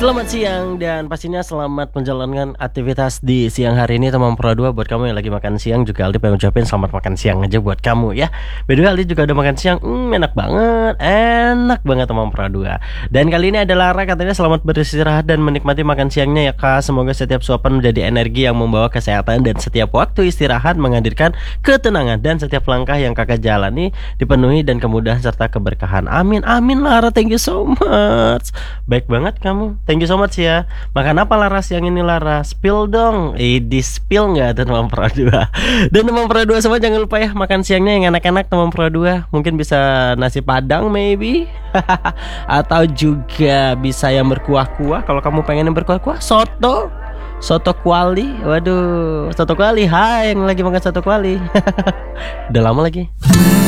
Selamat siang dan pastinya selamat menjalankan aktivitas di siang hari ini teman Pro 2. Buat kamu yang lagi makan siang juga Aldi pengen ucapin selamat makan siang aja buat kamu ya. By the way Aldi juga udah makan siang, enak banget teman Pro 2. Dan kali ini ada Lara katanya selamat beristirahat dan menikmati makan siangnya ya Kak. Semoga setiap suapan menjadi energi yang membawa kesehatan dan setiap waktu istirahat menghadirkan ketenangan dan setiap langkah yang Kakak jalani dipenuhi dan kemudahan serta keberkahan. Amin amin Lara, thank you so much. Baik banget kamu. Thank you so much ya. Makan apa Lara siang ini Lara? Spill dong. Di spill nggak teman Pro 2? Dan teman Pro 2 semua jangan lupa ya makan siangnya yang enak-enak teman Pro 2. Mungkin bisa nasi padang maybe. Atau juga bisa yang berkuah-kuah. Kalau kamu pengen yang berkuah-kuah, soto kuali. Waduh, soto kuali. Hai yang lagi makan soto kuali. Udah lama lagi.